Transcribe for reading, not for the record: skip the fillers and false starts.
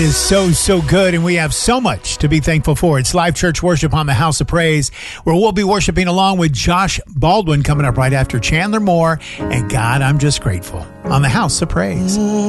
Is so good, and we have so much to be thankful for. It's Live Church Worship on the House of Praise, where we'll be worshiping along with Josh Baldwin coming up right after Chandler Moore and God, I'm Just Grateful on the House of Praise.